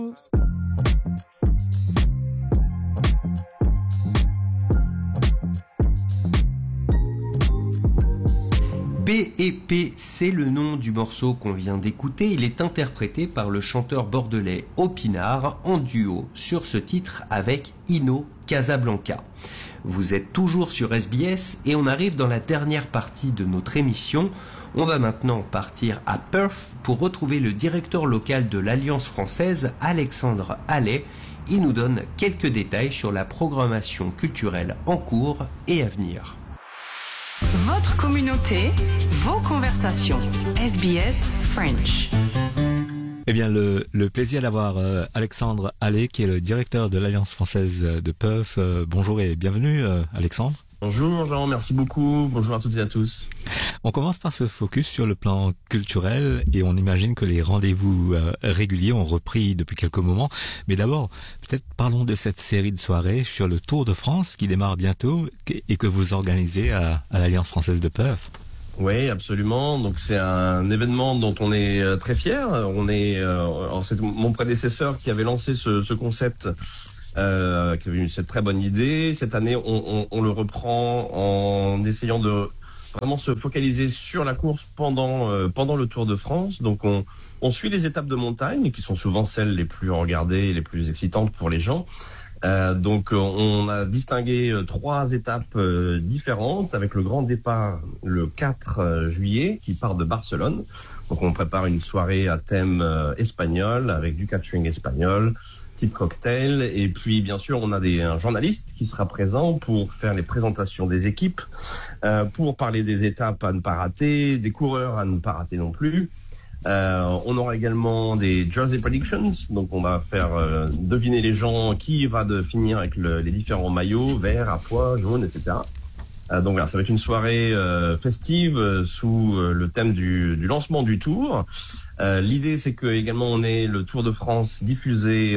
B&P, c'est le nom du morceau qu'on vient d'écouter. Il est interprété par le chanteur bordelais Opinard en duo sur ce titre avec Ino Casablanca. Vous êtes toujours sur SBS et on arrive dans la dernière partie de notre émission. On va maintenant partir à Perth pour retrouver le directeur local de l'Alliance française, Alexandre Allais. Il nous donne quelques détails sur la programmation culturelle en cours et à venir. Votre communauté, vos conversations. SBS French. Eh bien, le plaisir d'avoir Alexandre Allais, qui est le directeur de l'Alliance française de Perth. Bonjour et bienvenue, Alexandre. Bonjour Jean, merci beaucoup. Bonjour à toutes et à tous. On commence par se focus sur le plan culturel et on imagine que les rendez-vous réguliers ont repris depuis quelques moments. Mais d'abord, peut-être parlons de cette série de soirées sur le Tour de France qui démarre bientôt et que vous organisez à l'Alliance française de Perth. Oui, absolument. Donc c'est un événement dont on est très fiers. Alors c'est mon prédécesseur qui avait lancé ce concept. Qui avait eu cette très bonne idée. Cette année, on le reprend en essayant de vraiment se focaliser sur la course pendant le Tour de France. Donc, on suit les étapes de montagne, qui sont souvent celles les plus regardées et les plus excitantes pour les gens. Donc, on a distingué 3 étapes différentes, avec le grand départ le 4 juillet, qui part de Barcelone. Donc, on prépare une soirée à thème espagnol, avec du catering espagnol, type cocktail, et puis bien sûr on a un journaliste qui sera présent pour faire les présentations des équipes, pour parler des étapes à ne pas rater, des coureurs à ne pas rater non plus. On aura également des Jersey Predictions, donc on va faire deviner les gens qui va finir avec les différents maillots, vert, à pois, jaune, etc. Donc voilà, ça va être une soirée festive sous le thème du lancement du Tour. L'idée, c'est que également on ait le Tour de France diffusé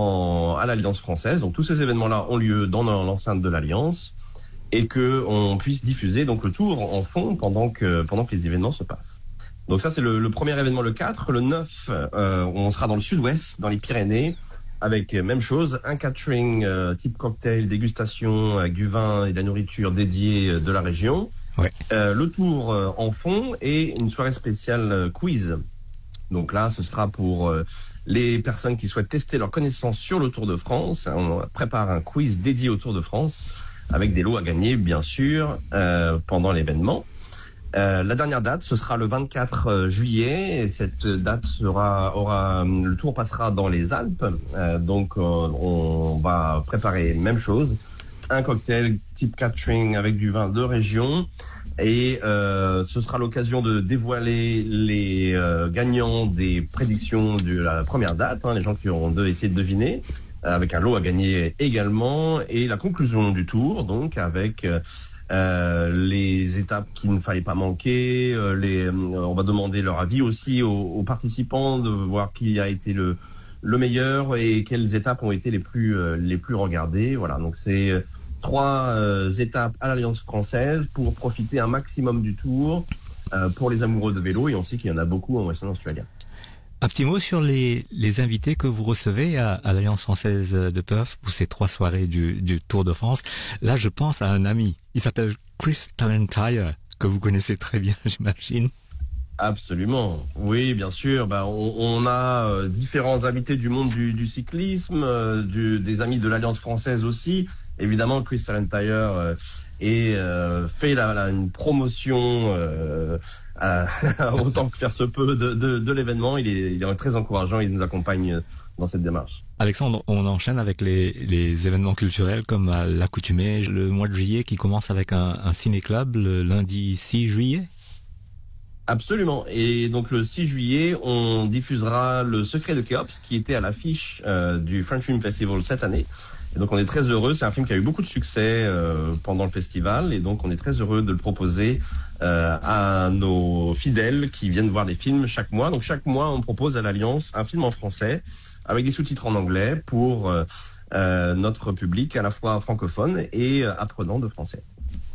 à l'Alliance française. Donc tous ces événements-là ont lieu dans l'enceinte de l'Alliance et que on puisse diffuser donc le Tour en fond pendant que les événements se passent. Donc ça, c'est le premier événement, le 4. Le 9, on sera dans le sud-ouest, dans les Pyrénées, avec même chose, un catering type cocktail, dégustation avec du vin et de la nourriture dédiée de la région. Ouais. Le Tour en fond et une soirée spéciale quiz. Donc là, ce sera pour les personnes qui souhaitent tester leurs connaissances sur le Tour de France. On prépare un quiz dédié au Tour de France avec des lots à gagner, bien sûr, pendant l'événement. La dernière date, ce sera le 24 juillet. Et cette date le Tour passera dans les Alpes. Donc, on va préparer même chose. Un cocktail type catering avec du vin de région. Et ce sera l'occasion de dévoiler les gagnants des prédictions de la première date, les gens qui auront essayé de deviner, avec un lot à gagner également, et la conclusion du Tour, donc avec les étapes qu'il ne fallait pas manquer. On va demander leur avis aussi aux participants, de voir qui a été le meilleur et quelles étapes ont été les plus regardées. Voilà, donc c'est 3 étapes à l'Alliance française pour profiter un maximum du Tour pour les amoureux de vélo, et on sait qu'il y en a beaucoup en Western Australia. Un petit mot sur les invités que vous recevez à l'Alliance française de Perth pour ces 3 soirées du Tour de France. Là, je pense à un ami. Il s'appelle Chris Talentire, que vous connaissez très bien, j'imagine. Absolument, oui, bien sûr. On a différents invités du monde du cyclisme, des amis de l'Alliance française aussi. Évidemment, Chris Talentire fait une promotion autant que faire se peut de l'événement. Il est très encourageant, il nous accompagne dans cette démarche. Alexandre, on enchaîne avec les événements culturels comme à l'accoutumée, le mois de juillet qui commence avec un ciné-club le lundi 6 juillet. Absolument. Et donc le 6 juillet, on diffusera Le Secret de Khéops, qui était à l'affiche du French Film Festival cette année. Et donc on est très heureux, c'est un film qui a eu beaucoup de succès pendant le festival, et donc on est très heureux de le proposer à nos fidèles qui viennent voir les films chaque mois. Donc chaque mois, on propose à l'Alliance un film en français avec des sous-titres en anglais pour notre public à la fois francophone et apprenant de français.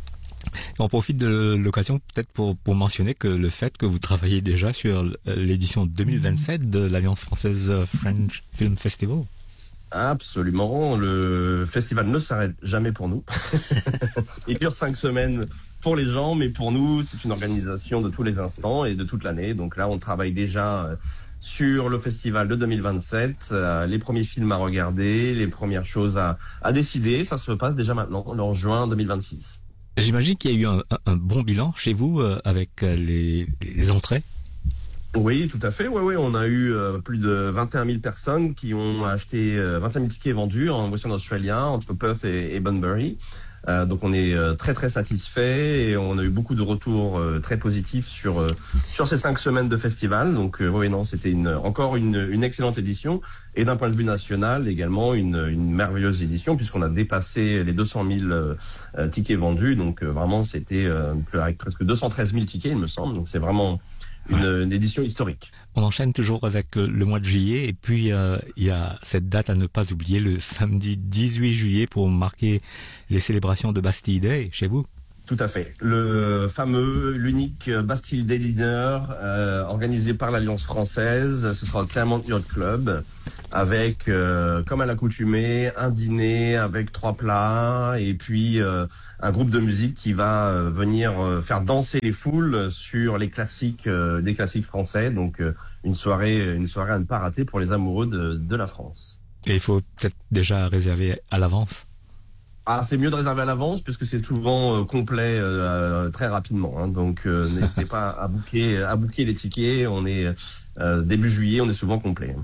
On profite de l'occasion peut-être pour mentionner que le fait que vous travaillez déjà sur l'édition 2027 de l'Alliance française French Film Festival. Absolument, le festival ne s'arrête jamais pour nous. Il dure 5 semaines pour les gens, mais pour nous, c'est une organisation de tous les instants et de toute l'année. Donc là, on travaille déjà sur le festival de 2027, les premiers films à regarder, les premières choses à décider. Ça se passe déjà maintenant, en juin 2026. J'imagine qu'il y a eu un bon bilan chez vous avec les entrées. Oui, tout à fait. Oui, on a eu plus de 21 000 personnes qui ont acheté 25 000 tickets vendus en Western Australia, entre Perth et Bunbury. Donc on est très très satisfait et on a eu beaucoup de retours très positifs sur ces 5 semaines de festival. Donc oui, non, c'était encore une excellente édition et d'un point de vue national également une merveilleuse édition puisqu'on a dépassé les 200 000 tickets vendus. Donc vraiment c'était avec presque 213 000 tickets il me semble. Donc c'est vraiment une édition historique. On enchaîne toujours avec le mois de juillet et puis il y a cette date à ne pas oublier, le samedi 18 juillet pour marquer les célébrations de Bastille Day chez vous. Tout à fait. L'unique Bastille Day Dinner organisé par l'Alliance française. Ce sera au Claremont Yacht Club avec, comme à l'accoutumée, un dîner avec 3 plats et puis un groupe de musique qui va venir faire danser les foules sur les classiques, des classiques français. Donc une soirée à ne pas rater pour les amoureux de la France. Et il faut peut-être déjà réserver à l'avance. Ah, c'est mieux de réserver à l'avance puisque c'est souvent complet très rapidement. Hein. Donc n'hésitez pas à booker les tickets. On est début juillet, on est souvent complet.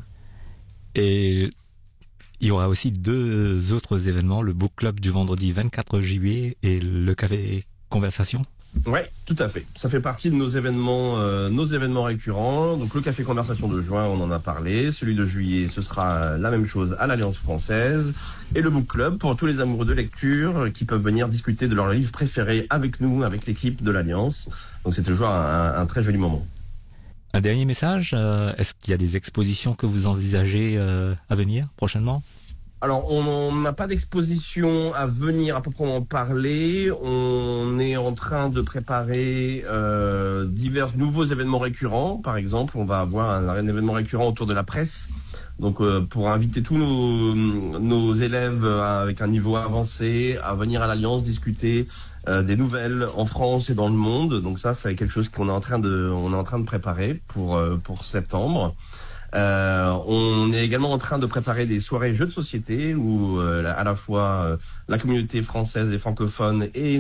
Et il y aura aussi 2 autres événements, le Book Club du vendredi 24 juillet et le Café Conversation. Ouais, tout à fait. Ça fait partie de nos événements récurrents. Donc le Café Conversation de juin, on en a parlé. Celui de juillet, ce sera la même chose à l'Alliance française. Et le Book Club pour tous les amoureux de lecture qui peuvent venir discuter de leurs livres préférés avec nous, avec l'équipe de l'Alliance. Donc c'est toujours un très joli moment. Un dernier message, est-ce qu'il y a des expositions que vous envisagez à venir prochainement ? Alors, on n'a pas d'exposition à venir à proprement parler. On est en train de préparer divers nouveaux événements récurrents. Par exemple, on va avoir un événement récurrent autour de la presse. Donc, pour inviter tous nos élèves avec un niveau avancé à venir à l'Alliance discuter des nouvelles en France et dans le monde. Donc ça, c'est quelque chose qu'on est en train de préparer pour septembre. On est également en train de préparer des soirées jeux de société où à la fois la communauté française et francophone et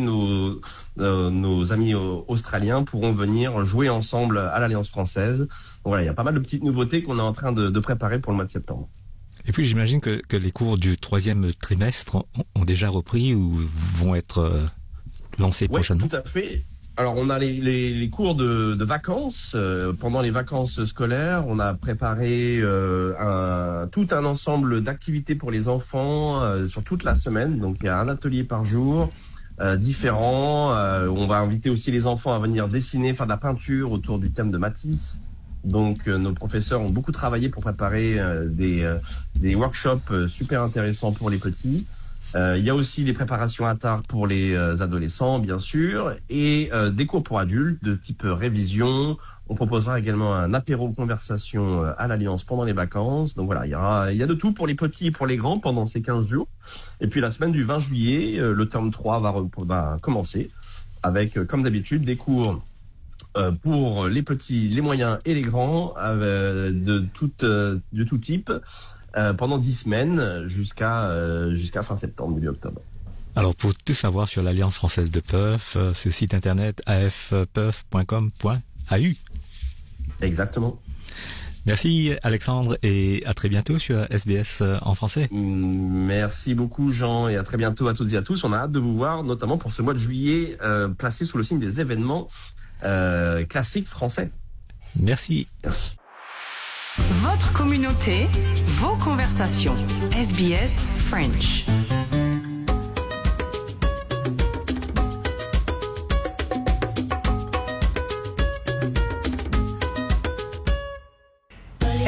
nos amis australiens pourront venir jouer ensemble à l'Alliance française. Donc voilà, il y a pas mal de petites nouveautés qu'on est en train de préparer pour le mois de septembre. Et puis j'imagine que les cours du 3e trimestre ont déjà repris ou vont être lancés prochainement. Oui, tout à fait. Alors on a les cours de vacances. Pendant les vacances scolaires, on a préparé tout un ensemble d'activités pour les enfants sur toute la semaine. Donc il y a un atelier par jour différent. On va inviter aussi les enfants à venir dessiner, faire de la peinture autour du thème de Matisse. Donc nos professeurs ont beaucoup travaillé pour préparer des workshops super intéressants pour les petits. Il y a aussi des préparations à tard pour les adolescents, bien sûr, et des cours pour adultes de type révision. On proposera également un apéro conversation à l'Alliance pendant les vacances. Donc voilà, il y a de tout pour les petits et pour les grands pendant ces 15 jours. Et puis la semaine du 20 juillet, le terme 3 va commencer avec, comme d'habitude, des cours pour les petits, les moyens et les grands de tout type. Pendant 10 semaines jusqu'à fin septembre, début octobre. Alors pour tout savoir sur l'Alliance française de Perth, ce site internet afperth.com.au. Exactement. Merci Alexandre et à très bientôt sur SBS en français. Merci beaucoup Jean et à très bientôt à toutes et à tous. On a hâte de vous voir notamment pour ce mois de juillet placé sous le signe des événements classiques français. Merci. Merci. Votre communauté, vos conversations. SBS French.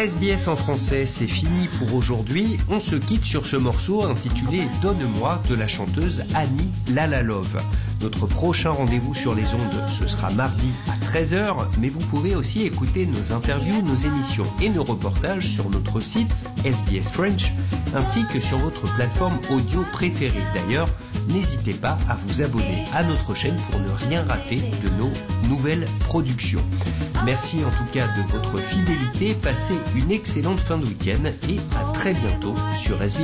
SBS en français, c'est fini pour aujourd'hui. On se quitte sur ce morceau intitulé « Donne-moi » de la chanteuse Annie Lalalove. Notre prochain rendez-vous sur les ondes, ce sera mardi à 13h, mais vous pouvez aussi écouter nos interviews, nos émissions et nos reportages sur notre site SBS French, ainsi que sur votre plateforme audio préférée. D'ailleurs, n'hésitez pas à vous abonner à notre chaîne pour ne rien rater de nos nouvelles productions. Merci en tout cas de votre fidélité, passez une excellente fin de week-end et à très bientôt sur SBS.